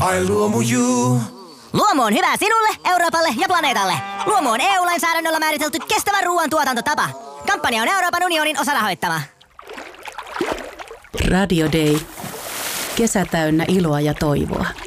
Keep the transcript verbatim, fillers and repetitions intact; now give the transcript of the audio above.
Ai Luomu you. Luomu on hyvä sinulle, Euroopalle ja planeetalle. Luomu on E U-lainsäädännöllä määritelty kestävän ruoan tuotantotapa. Kampanja on Euroopan unionin osarahoittama. Radio Day. Kesä täynnä iloa ja toivoa.